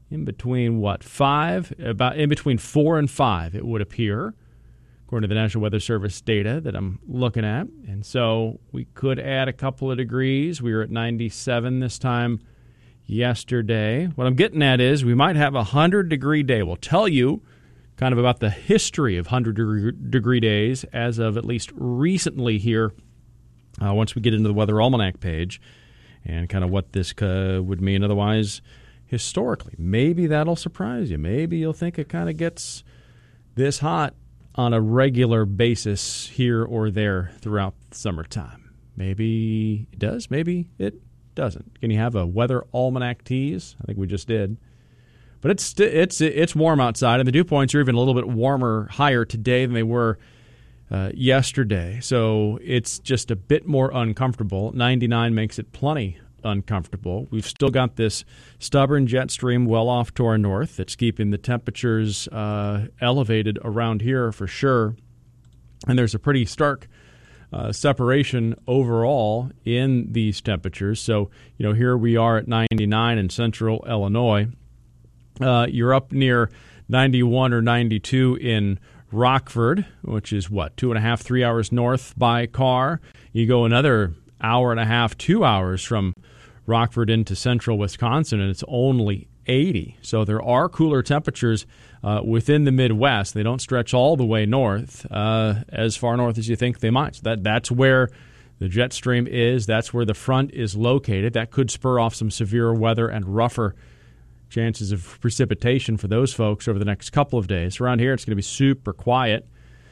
in between, in between 4 and 5, it would appear, according to the National Weather Service data that I'm looking at. And so we could add a couple of degrees. We were at 97 this time yesterday. What I'm getting at is we might have a 100-degree day. We'll tell you kind of about the history of 100-degree days as of at least recently here once we get into the Weather Almanac page and kind of what this would mean otherwise historically. Maybe that'll surprise you. Maybe you'll think it kind of gets this hot on a regular basis here or there throughout the summertime. Maybe it does. Maybe it doesn't. Can you have a Weather Almanac tease? I think we just did. But it's warm outside, and the dew points are even a little bit warmer, higher today than they were yesterday. So it's just a bit more uncomfortable. 99 makes it plenty uncomfortable. We've still got this stubborn jet stream well off to our north that's keeping the temperatures elevated around here for sure. And there's a pretty stark separation overall in these temperatures. So, here we are at 99 in central Illinois. You're up near 91 or 92 in Rockford, which is 2.5, 3 hours north by car. You go another hour and a half, 2 hours from Rockford into central Wisconsin, and it's only 80. So there are cooler temperatures within the Midwest. They don't stretch all the way north, as far north as you think they might. So that's where the jet stream is. That's where the front is located. That could spur off some severe weather and rougher chances of precipitation for those folks over the next couple of days. Around here, it's going to be super quiet.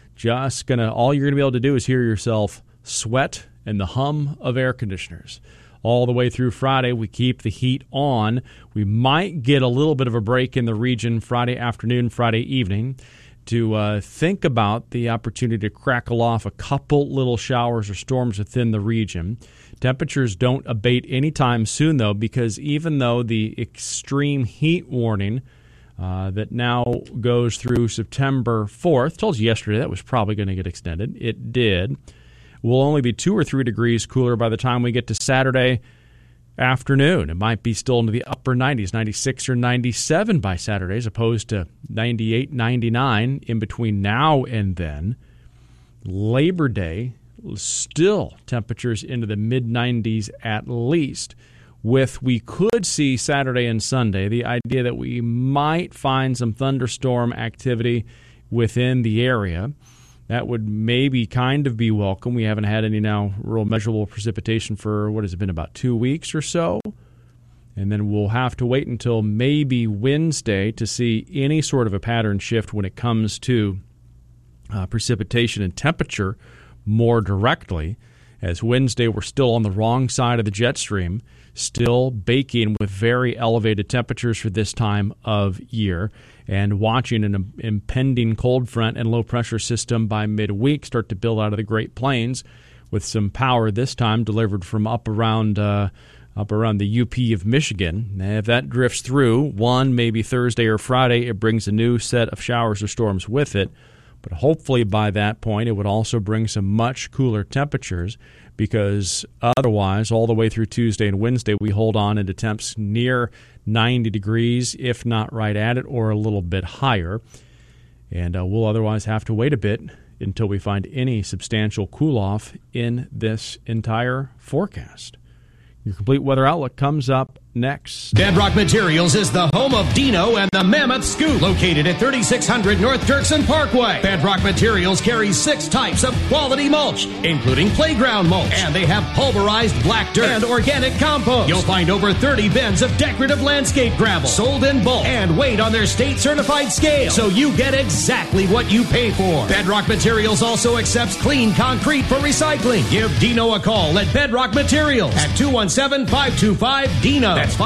All you're going to be able to do is hear yourself sweat and the hum of air conditioners. All the way through Friday, we keep the heat on. We might get a little bit of a break in the region Friday afternoon, Friday evening to think about the opportunity to crackle off a couple little showers or storms within the region. Temperatures don't abate anytime soon, though, because even though the extreme heat warning that now goes through September 4th, told you yesterday that was probably going to get extended. It did. Will only be 2 or 3 degrees cooler by the time we get to Saturday afternoon. It might be still into the upper 90s, 96 or 97 by Saturday, as opposed to 98, 99 in between now and then. Labor Day, still temperatures into the mid-90s at least. We could see Saturday and Sunday, the idea that we might find some thunderstorm activity within the area. That would maybe kind of be welcome. We haven't had any now real measurable precipitation for, what has it been, about 2 weeks or so? And then we'll have to wait until maybe Wednesday to see any sort of a pattern shift when it comes to precipitation and temperature more directly. As Wednesday, we're still on the wrong side of the jet stream, still baking with very elevated temperatures for this time of year, and watching an impending cold front and low-pressure system by midweek start to build out of the Great Plains with some power this time delivered from up around the UP of Michigan. Now, if that drifts through, maybe Thursday or Friday, it brings a new set of showers or storms with it. But hopefully by that point, it would also bring some much cooler temperatures, because otherwise, all the way through Tuesday and Wednesday, we hold on into temps near 90 degrees, if not right at it, or a little bit higher. And we'll otherwise have to wait a bit until we find any substantial cool-off in this entire forecast. Your complete weather outlook comes up next. Bedrock Materials is the home of Dino and the Mammoth Scoop, located at 3600 North Dirksen Parkway. Bedrock Materials carries 6 types of quality mulch, including playground mulch, and they have pulverized black dirt and organic compost. You'll find over 30 bins of decorative landscape gravel, sold in bulk and weighed on their state-certified scale, so you get exactly what you pay for. Bedrock Materials also accepts clean concrete for recycling. Give Dino a call at Bedrock Materials at 217-525-DINO. That's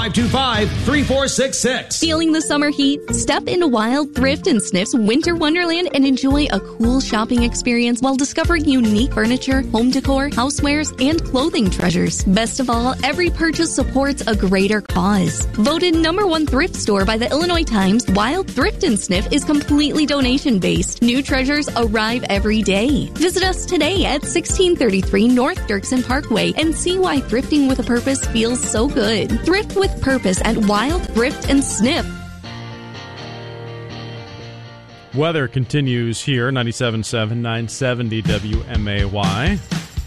525-3466. Feeling the summer heat? Step into Wild Thrift and Sniff's Winter Wonderland and enjoy a cool shopping experience while discovering unique furniture, home decor, housewares, and clothing treasures. Best of all, every purchase supports a greater cause. Voted #1 thrift store by the Illinois Times, Wild Thrift and Sniff is completely donation-based. New treasures arrive every day. Visit us today at 1633 North Dirksen Parkway and see why thrifting with a purpose feels so good. Thrift with purpose at Wild Thrift and Sniff. Weather continues here, 97.7, 970 WMAY.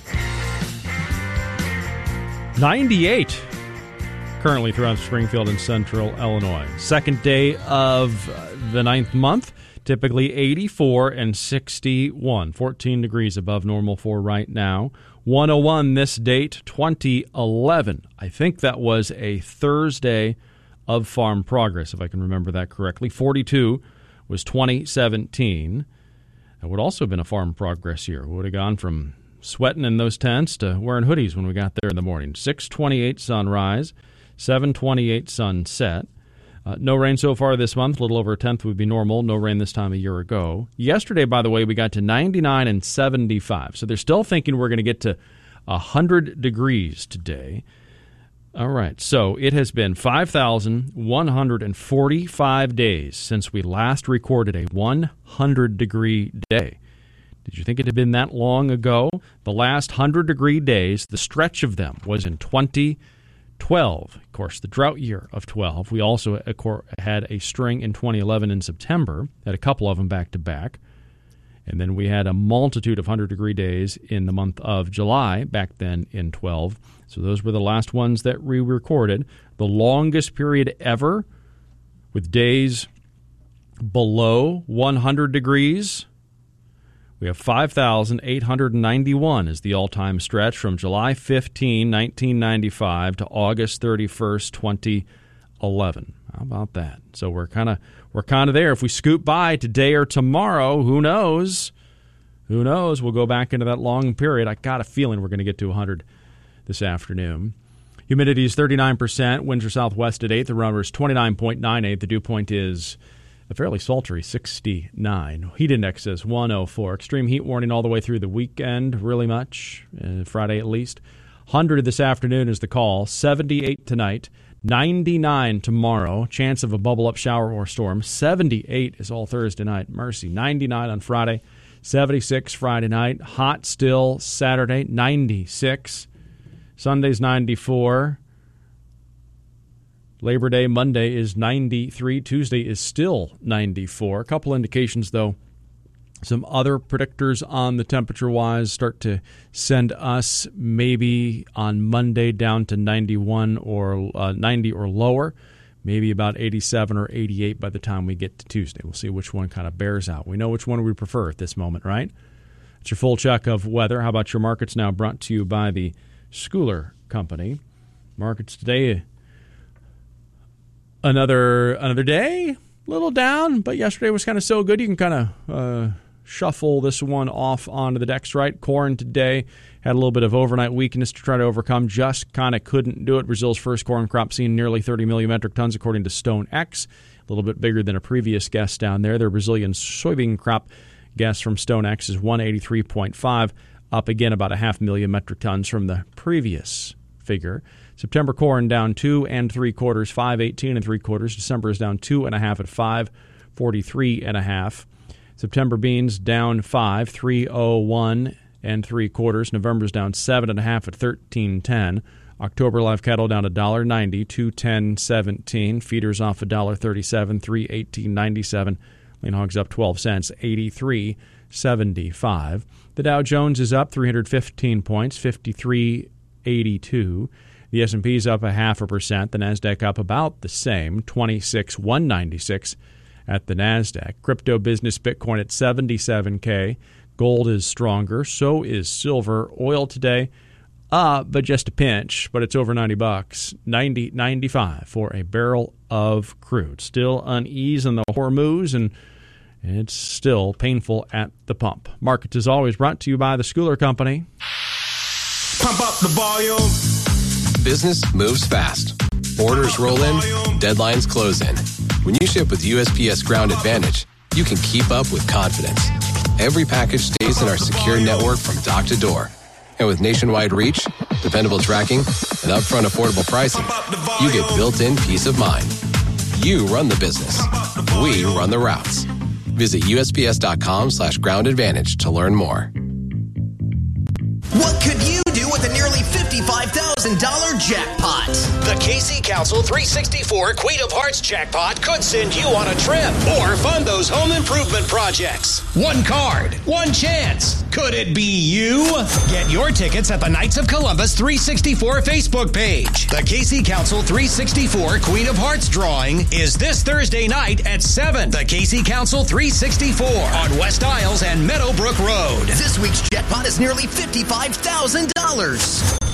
98 currently throughout Springfield and central Illinois. Second day of the ninth month, typically 84 and 61. 14 degrees above normal for right now. 101 this date, 2011. I think that was a Thursday of Farm Progress, if I can remember that correctly. 42 was 2017. That would also have been a Farm Progress year. We would have gone from sweating in those tents to wearing hoodies when we got there in the morning. 6:28 sunrise, 7:28 sunset. No rain so far this month. A little over a tenth would be normal. No rain this time a year ago. Yesterday, by the way, we got to 99 and 75. So they're still thinking we're going to get to 100 degrees today. All right, so it has been 5,145 days since we last recorded a 100-degree day. Did you think it had been that long ago? The last 100-degree days, the stretch of them was in 2012. Of course, the drought year of 12. We also had a string in 2011 in September, had a couple of them back-to-back. And then we had a multitude of 100-degree days in the month of July, back then in 12. So those were the last ones that we recorded. The longest period ever with days below 100 degrees. We have 5,891 is the all-time stretch from July 15, 1995 to August 31st, 2011. How about that? So we're kind of there. If we scoot by today or tomorrow, who knows? Who knows? We'll go back into that long period. I got a feeling we're going to get to 100 this afternoon. Humidity is 39%. Winds are southwest at 8. The barometer is 29.98. The dew point is a fairly sultry 69. Heat index is 104. Extreme heat warning all the way through the weekend, really much, Friday at least. 100 this afternoon is the call. 78 tonight. 99 tomorrow. Chance of a bubble-up shower or storm. 78 is all Thursday night. Mercy. 99 on Friday. 76 Friday night. Hot still Saturday. 96. Sunday's 94. Labor Day, Monday is 93. Tuesday is still 94. A couple indications, though. Some other predictors on the temperature-wise start to send us maybe on Monday down to 91 or 90 or lower, maybe about 87 or 88 by the time we get to Tuesday. We'll see which one kind of bears out. We know which one we prefer at this moment, right? It's your full check of weather. How about your markets now, brought to you by the Schooler Company. Markets today, another day, a little down, but yesterday was kind of so good you can kind of shuffle this one off onto the decks, right? Corn today had a little bit of overnight weakness to try to overcome, just kind of couldn't do it. Brazil's first corn crop seeing nearly 30 million metric tons according to StoneX, a little bit bigger than a previous guess down there. Their Brazilian soybean crop guess from StoneX is 183.5, up again about 500,000 metric tons from the previous figure. September corn down 2 3/4, 518 3/4. December is down 2.5 at 543.5. September beans down 5, 301 3/4. November's down 7.5 at 13.10. October live cattle down $1.90, 210.17. Feeders off $1.37, 318.97. Lean hogs up 12 cents, 83.75. The Dow Jones is up 315 points, 53.82. The S&P is up 0.5%. The Nasdaq up about the same, 26,196 at the Nasdaq. Crypto business Bitcoin at 77K. Gold is stronger. So is silver. Oil today up, but just a pinch. But it's over $90. $90.95 for a barrel of crude. Still unease in the Hormuz, and it's still painful at the pump. Markets, as always, brought to you by the Schooler Company. Pump up the volume. Business moves fast. Orders roll in, deadlines close in. When you ship with USPS Ground Advantage, you can keep up with confidence. Every package stays in our secure network from dock to door. And with nationwide reach, dependable tracking, and upfront affordable pricing, you get built-in peace of mind. You run the business. We run the routes. Visit USPS.com/groundadvantage to learn more. What could you do with with a nearly $55,000 jackpot. The KC Council 364 Queen of Hearts jackpot could send you on a trip or fund those home improvement projects. One card, one chance. Could it be you? Get your tickets at the Knights of Columbus 364 Facebook page. The KC Council 364 Queen of Hearts drawing is this Thursday night at 7. The KC Council 364 on West Isles and Meadowbrook Road. This week's jackpot is nearly $55,000.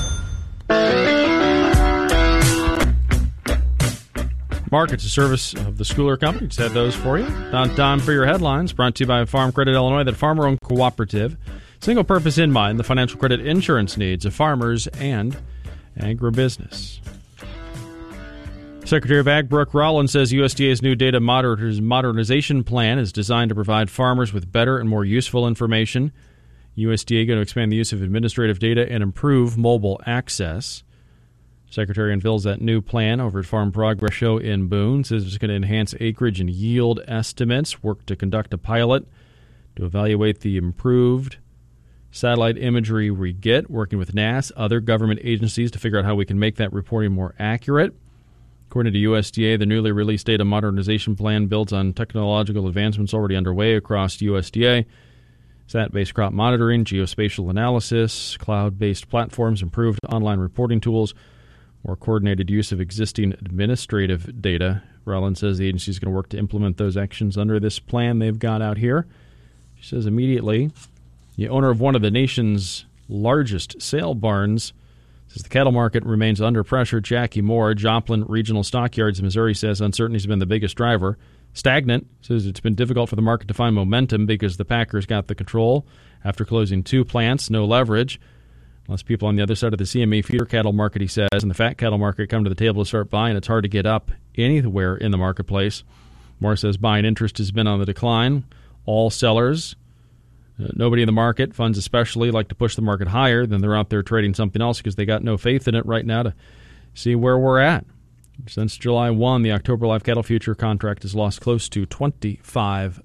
Markets, a service of the Schooler Company. Just had those for you. Time for your headlines. Brought to you by Farm Credit Illinois, that farmer-owned cooperative. Single purpose in mind, the financial credit insurance needs of farmers and agribusiness. Secretary of Ag Brooke Rollins says USDA's new data modernization plan is designed to provide farmers with better and more useful information. USDA going to expand the use of administrative data and improve mobile access. Secretary unveils that new plan over at Farm Progress Show in Boone. Says it's going to enhance acreage and yield estimates, work to conduct a pilot to evaluate the improved satellite imagery we get, working with NASS, other government agencies to figure out how we can make that reporting more accurate. According to USDA, the newly released data modernization plan builds on technological advancements already underway across USDA. Sat-based crop monitoring, geospatial analysis, cloud-based platforms, improved online reporting tools, more coordinated use of existing administrative data. Rollins says the agency is going to work to implement those actions under this plan they've got out here. She says immediately, the owner of one of the nation's largest sale barns says the cattle market remains under pressure. Jackie Moore, Joplin Regional Stockyards, Missouri, says uncertainty has been the biggest driver. Stagnant, says it's been difficult for the market to find momentum because the packers got the control after closing 2 plants, no leverage. Less people on the other side of the CME feeder cattle market, he says, and the fat cattle market come to the table to start buying. It's hard to get up anywhere in the marketplace. Moore says buying interest has been on the decline. All sellers, nobody in the market, funds especially, like to push the market higher. Then they're out there trading something else because they got no faith in it right now to see where we're at. Since July 1, the October live cattle future contract has lost close to $25.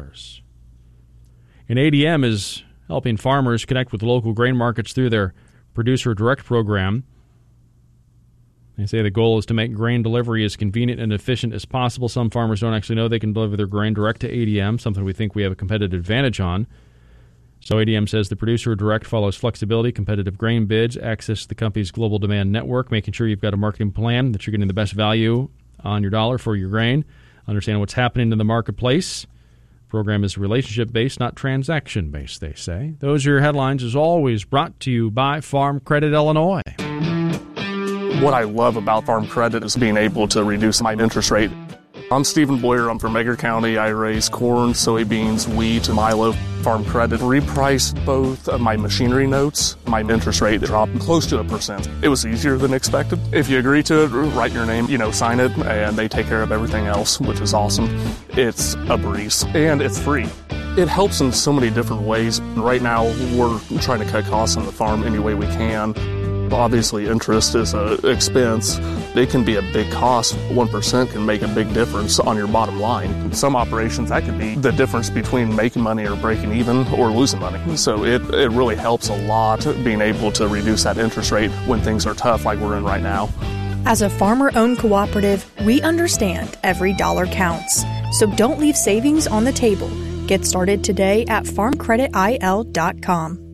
And ADM is helping farmers connect with local grain markets through their Producer Direct program. They say the goal is to make grain delivery as convenient and efficient as possible. Some farmers don't actually know they can deliver their grain direct to ADM, something we think we have a competitive advantage on. So ADM says the Producer Direct follows flexibility, competitive grain bids, access to the company's global demand network, making sure you've got a marketing plan that you're getting the best value on your dollar for your grain, understand what's happening in the marketplace. Program is relationship-based, not transaction-based, they say. Those are your headlines, as always, brought to you by Farm Credit Illinois. What I love about Farm Credit is being able to reduce my interest rate. I'm Stephen Boyer. I'm from Edgar County. I raise corn, soybeans, wheat, and milo. Farm Credit repriced both of my machinery notes. My interest rate dropped close to 1%. It was easier than expected. If you agree to it, write your name, sign it, and they take care of everything else, which is awesome. It's a breeze, and it's free. It helps in so many different ways. Right now, we're trying to cut costs on the farm any way we can. Obviously, interest is an expense. It can be a big cost. 1% can make a big difference on your bottom line. In some operations, that could be the difference between making money or breaking even or losing money. So it really helps a lot being able to reduce that interest rate when things are tough like we're in right now. As a farmer-owned cooperative, we understand every dollar counts. So don't leave savings on the table. Get started today at farmcreditil.com.